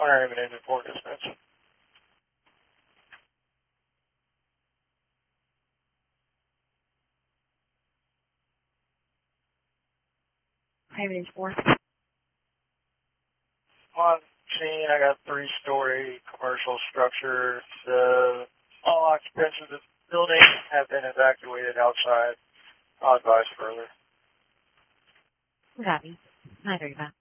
Raven Engine 4 dispatch. Raven Engine 4. On scene, I got 3-story commercial structure. All occupants of the building have been evacuated outside. I'll advise further. Copy. 935.